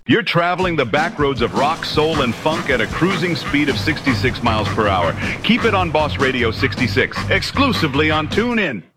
You're traveling the back roads of rock, soul, and funk at a cruising speed of 66 miles per hour. Keep it on Boss Radio 66, exclusively on TuneIn.